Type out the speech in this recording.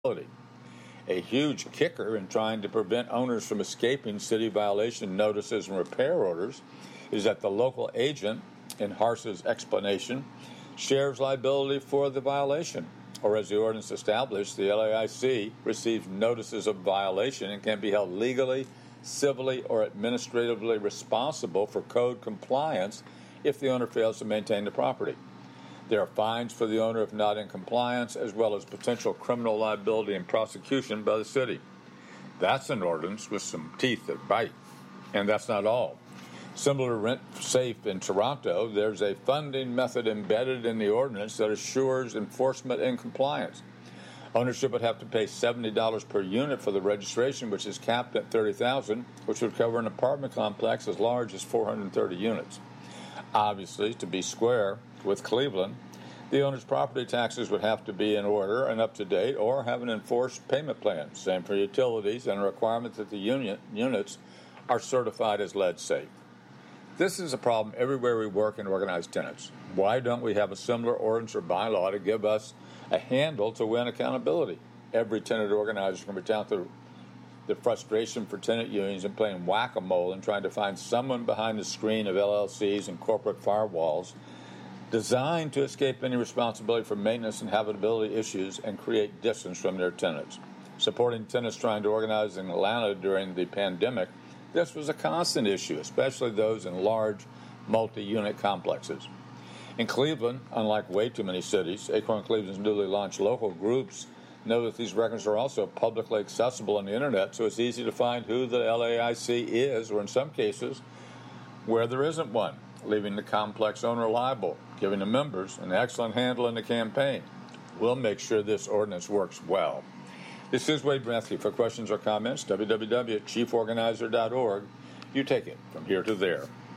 A huge kicker in trying to prevent owners from escaping city violation notices and repair orders is that the local agent, in Harce's explanation, shares liability for the violation, or as the ordinance established, the LAIC receives notices of violation and can be held legally, civilly, or administratively responsible for code compliance if the owner fails to maintain the property. There are fines for the owner if not in compliance, as well as potential criminal liability and prosecution by the city. That's an ordinance with some teeth that bite. And that's not all. Similar to Rent Safe in Toronto, there's a funding method embedded in the ordinance that assures enforcement and compliance. Ownership would have to pay $70 per unit for the registration, which is capped at $30,000, which would cover an apartment complex as large as 430 units. Obviously, to be square with Cleveland, the owner's property taxes would have to be in order and up to date or have an enforced payment plan. Same for utilities and a requirement that the units are certified as lead safe. This is a problem everywhere we work in organized tenants. Why don't we have a similar ordinance or bylaw to give us a handle to win accountability? Every tenant organizer can recount the frustration for tenant unions in playing whack-a-mole and trying to find someone behind the screen of LLCs and corporate firewalls designed to escape any responsibility for maintenance and habitability issues and create distance from their tenants. Supporting tenants trying to organize in Atlanta during the pandemic, this was a constant issue, especially those in large multi-unit complexes. In Cleveland, unlike way too many cities, Acorn Cleveland's newly launched local groups know that these records are also publicly accessible on the internet, so it's easy to find who the LAIC is, or in some cases, where there isn't one, leaving the complex owner liable, giving the members an excellent handle in the campaign. We'll make sure this ordinance works well. This is Wade Brathy. For questions or comments, www.chieforganizer.org. You take it from here to there.